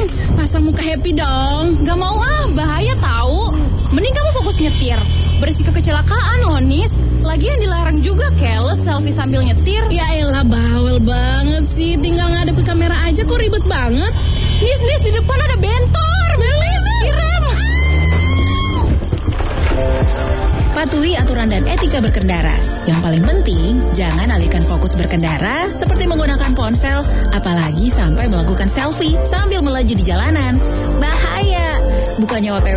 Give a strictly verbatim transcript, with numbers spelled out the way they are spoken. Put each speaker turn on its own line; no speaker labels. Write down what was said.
pasang muka happy dong.
Gak mau ah, bahaya tahu. Mending kamu fokus nyetir. Berisiko kecelakaan loh, Nis. Lagian dilarang juga keles selfie sambil nyetir.
Ya elah, bawel banget sih. Tinggal ngadep ke kamera aja kok ribet banget.
Nis, Nis, di depan ada bentor. Nis, direm.
Patuhi aturan dan etika berkendara. Yang paling penting, jangan alihkan fokus berkendara seperti menggunakan ponsel, apalagi sampai melakukan selfie sambil melaju di jalanan. Bahaya. Bukannya O T W